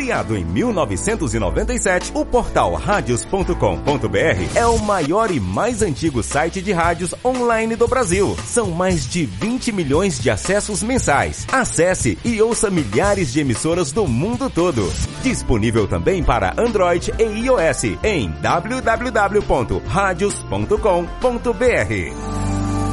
Criado em 1997, o portal radios.com.br é o maior e mais antigo site de rádios online do Brasil. São mais de 20 milhões de acessos mensais. Acesse e ouça milhares de emissoras do mundo todo. Disponível também para Android e iOS em www.radios.com.br.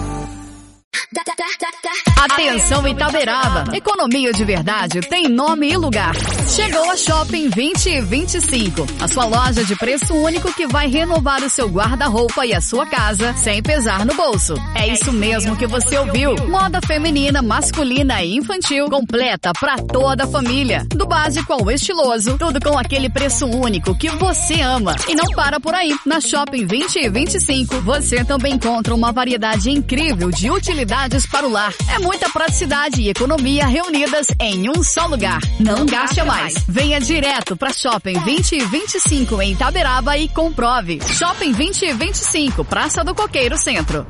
Atenção Itaberaba, economia de verdade tem nome e lugar. Chegou a Shopping 2025, a sua loja de preço único que vai renovar o seu guarda-roupa e a sua casa sem pesar no bolso. É isso mesmo que você ouviu. Moda feminina, masculina e infantil, completa pra toda a família. Do básico ao estiloso, tudo com aquele preço único que você ama. E não para por aí. Na Shopping 2025, você também encontra uma variedade incrível de utilidades para o lar. É muita praticidade e economia reunidas em um só lugar. Não gaste mais. Venha direto para Shopping 2025 em Itaberaba e comprove. Shopping 2025, Praça do Coqueiro Centro.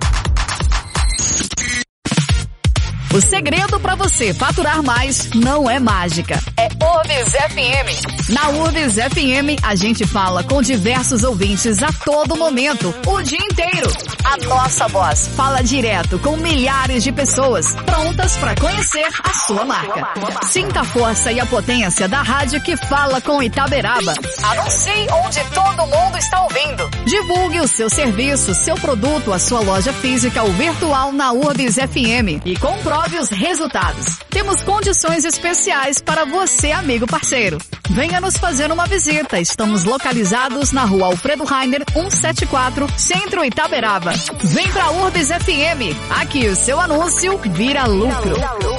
O segredo para você faturar mais não é mágica, é URBS FM. Na URBS FM, a gente fala com diversos ouvintes a todo momento, o dia inteiro. A nossa voz fala direto com milhares de pessoas prontas para conhecer a sua marca. Sinta a força e a potência da rádio que fala com Itaberaba. Anuncie onde todo mundo está ouvindo. Divulgue o seu serviço, seu produto, a sua loja física ou virtual na URBS FM e comprove os resultados. Temos condições especiais para você, amigo parceiro. Venha nos fazer uma visita. Estamos localizados na Rua Alfredo Rainer, 174, Centro Itaberaba. Vem pra URBS FM. Aqui o seu anúncio vira lucro.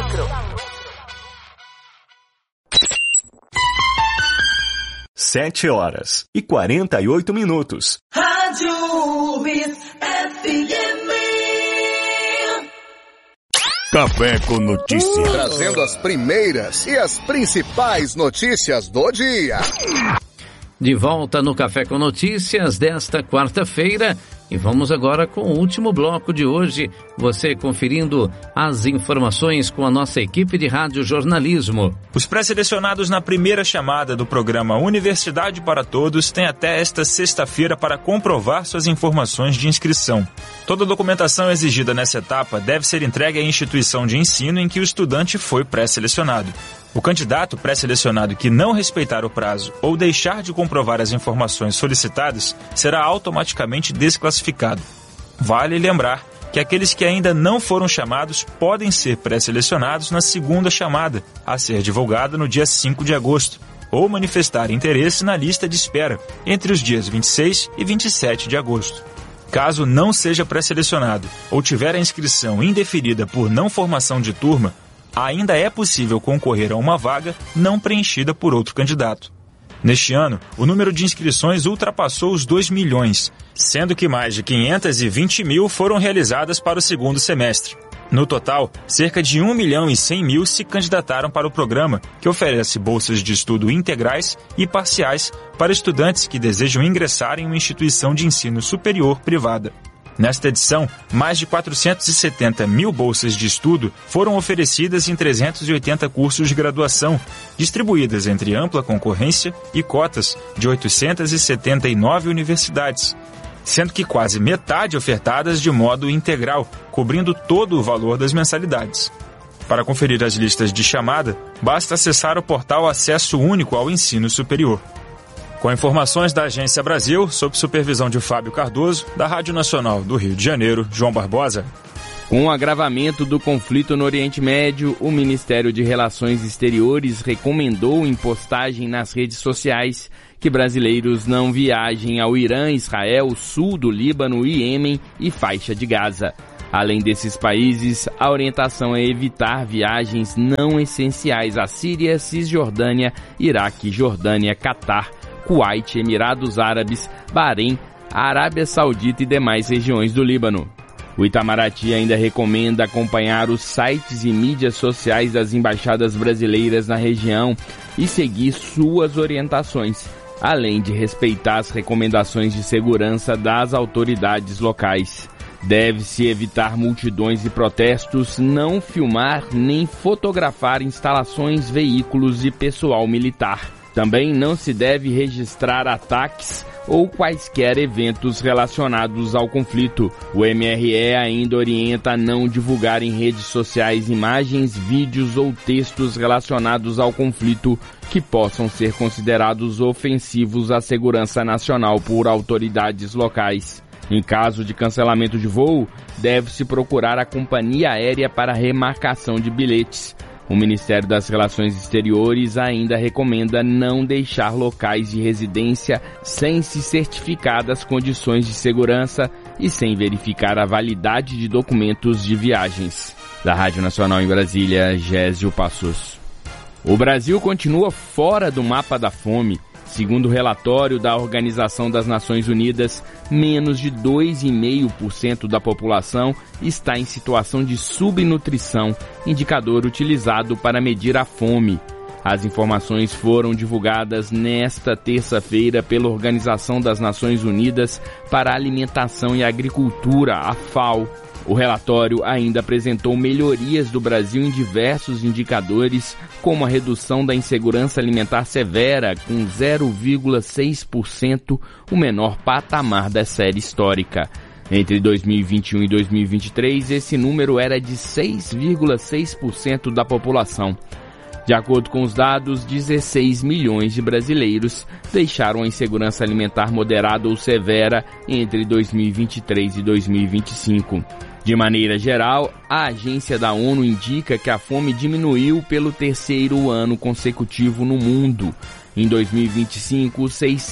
7h48. Rádio URBS FM. Café com Notícias. Trazendo as primeiras e as principais notícias do dia. De volta no Café com Notícias desta quarta-feira. E vamos agora com o último bloco de hoje. Você conferindo as informações com a nossa equipe de rádio jornalismo. Os pré-selecionados na primeira chamada do programa Universidade para Todos têm até esta sexta-feira para comprovar suas informações de inscrição. Toda a documentação exigida nessa etapa deve ser entregue à instituição de ensino em que o estudante foi pré-selecionado. O candidato pré-selecionado que não respeitar o prazo ou deixar de comprovar as informações solicitadas será automaticamente desclassificado. Vale lembrar que aqueles que ainda não foram chamados podem ser pré-selecionados na segunda chamada, a ser divulgada no dia 5 de agosto, ou manifestar interesse na lista de espera entre os dias 26 e 27 de agosto. Caso não seja pré-selecionado ou tiver a inscrição indeferida por não formação de turma, ainda é possível concorrer a uma vaga não preenchida por outro candidato. Neste ano, o número de inscrições ultrapassou os 2 milhões, sendo que mais de 520 mil foram realizadas para o segundo semestre. No total, cerca de 1.100.000 se candidataram para o programa, que oferece bolsas de estudo integrais e parciais para estudantes que desejam ingressar em uma instituição de ensino superior privada. Nesta edição, mais de 470 mil bolsas de estudo foram oferecidas em 380 cursos de graduação, distribuídas entre ampla concorrência e cotas de 879 universidades, sendo que quase metade ofertadas de modo integral, cobrindo todo o valor das mensalidades. Para conferir as listas de chamada, basta acessar o portal Acesso Único ao Ensino Superior. Com informações da Agência Brasil, sob supervisão de Fábio Cardoso, da Rádio Nacional do Rio de Janeiro, João Barbosa. Com o agravamento do conflito no Oriente Médio, o Ministério de Relações Exteriores recomendou em postagem nas redes sociais que brasileiros não viajem ao Irã, Israel, sul do Líbano, Iêmen e faixa de Gaza. Além desses países, a orientação é evitar viagens não essenciais à Síria, Cisjordânia, Iraque, Jordânia, Catar, Kuwait, Emirados Árabes, Bahrein, Arábia Saudita e demais regiões do Líbano. O Itamaraty ainda recomenda acompanhar os sites e mídias sociais das embaixadas brasileiras na região e seguir suas orientações, além de respeitar as recomendações de segurança das autoridades locais. Deve-se evitar multidões e protestos, não filmar nem fotografar instalações, veículos e pessoal militar. Também não se deve registrar ataques ou quaisquer eventos relacionados ao conflito. O MRE ainda orienta a não divulgar em redes sociais imagens, vídeos ou textos relacionados ao conflito que possam ser considerados ofensivos à segurança nacional por autoridades locais. Em caso de cancelamento de voo, deve-se procurar a companhia aérea para remarcação de bilhetes. O Ministério das Relações Exteriores ainda recomenda não deixar locais de residência sem se certificar das condições de segurança e sem verificar a validade de documentos de viagens. Da Rádio Nacional em Brasília, Gésio Passos. O Brasil continua fora do mapa da fome. Segundo o relatório da Organização das Nações Unidas, menos de 2,5% da população está em situação de subnutrição, indicador utilizado para medir a fome. As informações foram divulgadas nesta terça-feira pela Organização das Nações Unidas para a Alimentação e Agricultura, a FAO. O relatório ainda apresentou melhorias do Brasil em diversos indicadores, como a redução da insegurança alimentar severa, com 0,6%, o menor patamar da série histórica. Entre 2021 e 2023, esse número era de 6,6% da população. De acordo com os dados, 16 milhões de brasileiros deixaram a insegurança alimentar moderada ou severa entre 2023 e 2025. De maneira geral, a agência da ONU indica que a fome diminuiu pelo terceiro ano consecutivo no mundo. Em 2025,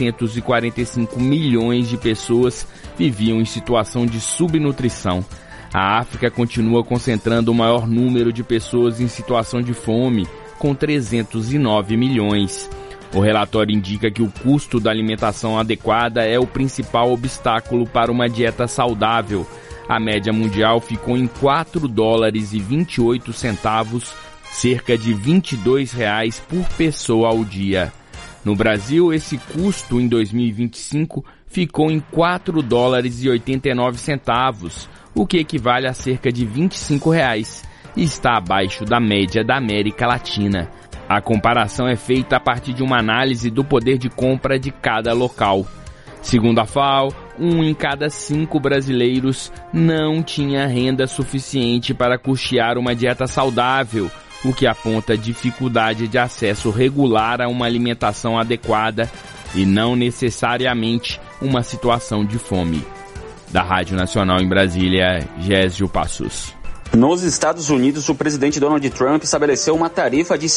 645 milhões de pessoas viviam em situação de subnutrição. A África continua concentrando o maior número de pessoas em situação de fome, com 309 milhões. O relatório indica que o custo da alimentação adequada é o principal obstáculo para uma dieta saudável. A média mundial ficou em $4,28, cerca de R$ 22 por pessoa ao dia. No Brasil, esse custo em 2025 ficou em $4,89, o que equivale a cerca de R$ 25 e está abaixo da média da América Latina. A comparação é feita a partir de uma análise do poder de compra de cada local. Segundo a FAO, 1 em cada 5 brasileiros não tinha renda suficiente para custear uma dieta saudável, o que aponta dificuldade de acesso regular a uma alimentação adequada e não necessariamente uma situação de fome. Da Rádio Nacional em Brasília, Gésio Passos. Nos Estados Unidos, o presidente Donald Trump estabeleceu uma tarifa de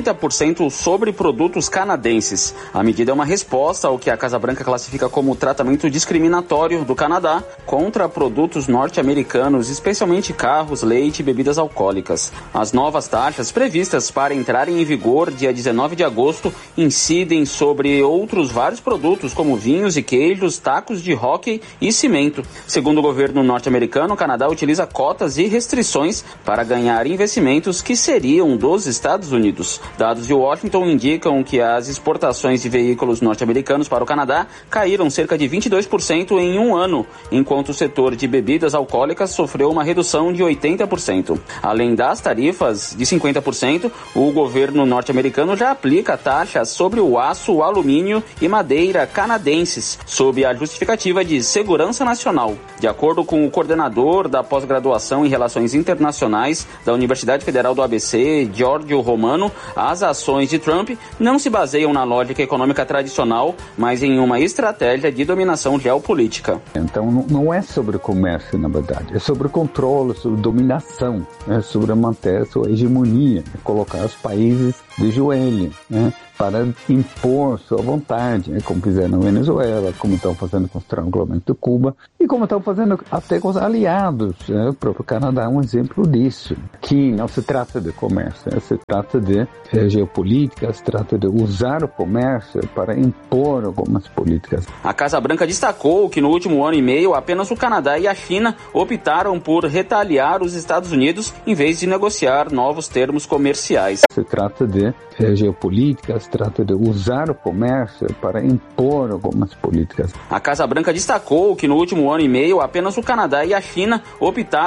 50% sobre produtos canadenses. A medida é uma resposta ao que a Casa Branca classifica como tratamento discriminatório do Canadá contra produtos norte-americanos, especialmente carros, leite e bebidas alcoólicas. As novas taxas previstas para entrarem em vigor dia 19 de agosto incidem sobre outros vários produtos, como vinhos e queijos, tacos de hóquei e cimento. Segundo o governo norte-americano, o Canadá utiliza cotas e restrições para ganhar investimentos que seriam dos Estados Unidos. Dados de Washington indicam que as exportações de veículos norte-americanos para o Canadá caíram cerca de 22% em um ano, enquanto o setor de bebidas alcoólicas sofreu uma redução de 80%. Além das tarifas de 50%, o governo norte-americano já aplica taxas sobre o aço, o alumínio e madeira canadenses, sob a justificativa de segurança nacional. De acordo com o coordenador da pós-graduação em Relações Internacionais da Universidade Federal do ABC, Giorgio Romano, as ações de Trump não se baseiam na lógica econômica tradicional, mas em uma estratégia de dominação geopolítica. Então não é sobre comércio, na verdade, é sobre controle, sobre dominação, é sobre manter a sua hegemonia, colocar os países de joelho, né, para impor sua vontade, né, como fizeram na Venezuela, como estão fazendo com o estrangulamento de Cuba e como estão fazendo até com os aliados. Né? O próprio Canadá é um exemplo disso. Que não se trata de comércio, né? Se trata de geopolítica, se trata de usar o comércio para impor algumas políticas. A Casa Branca destacou que no último ano e meio apenas o Canadá e a China optaram por retaliar os Estados Unidos em vez de negociar novos termos comerciais. Se trata de geopolítica, se trata de usar o comércio para impor algumas políticas. A Casa Branca destacou que no último ano e meio apenas o Canadá e a China optaram